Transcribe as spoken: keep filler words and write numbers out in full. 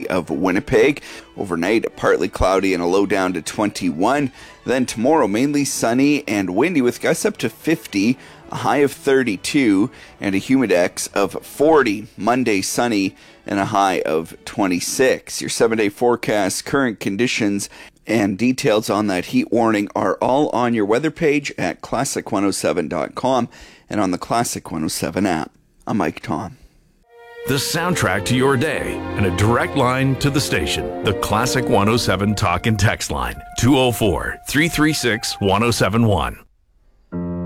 of Winnipeg. Overnight, partly cloudy and a low down to twenty-one. Then tomorrow, mainly sunny and windy with gusts up to fifty, a high of thirty-two, and a humidex of forty. Monday, sunny and a high of twenty-six. Your seven-day forecast, current conditions, and details on that heat warning are all on your weather page at classic one oh seven dot com and on the Classic one oh seven app. I'm Mike Tom. The soundtrack to your day and a direct line to the station. The Classic one oh seven Talk and Text line, two oh four, three three six, one oh seven one.